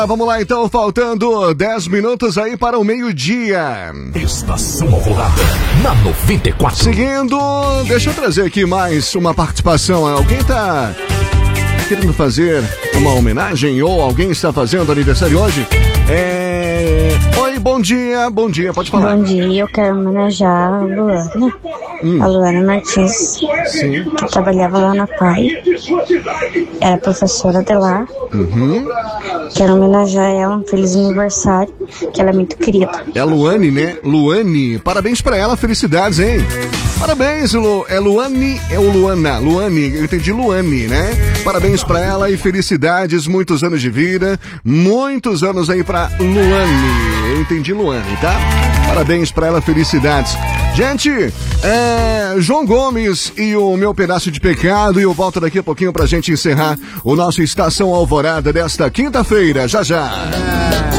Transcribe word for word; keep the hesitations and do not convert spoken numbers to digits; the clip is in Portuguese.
Vamos lá então, faltando dez minutos aí para o meio-dia. Estação Alvorada, na noventa e quatro. Seguindo, deixa eu trazer aqui mais uma participação. Alguém tá querendo fazer uma homenagem ou alguém está fazendo aniversário hoje? É... Oi, bom dia, bom dia, pode falar. Bom dia, eu quero homenagear a Luana, hum. a Luana Martins, Sim. que trabalhava lá na P A I, era professora de lá. Uhum. Quero homenagear ela, um feliz aniversário, que ela é muito querida. É a Luane, né? Luane, parabéns pra ela, felicidades, hein? Parabéns, Lu... é Luane, é o Luana, Luane, eu entendi Luane, né? Parabéns pra ela e felicidades, muitos anos de vida, muitos anos aí pra Luane, eu entendi Luane, tá? Parabéns pra ela, felicidades. Gente, é João Gomes e o Meu Pedaço de Pecado, e eu volto daqui a pouquinho pra gente encerrar o nosso Estação Alvorada desta quinta-feira, já já.